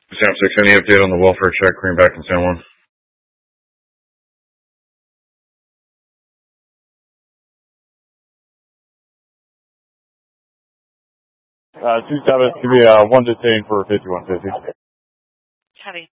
Sam 6, any update on the welfare check Greenback and San Juan? 2-7, give me 1 detained for 5150. Copy.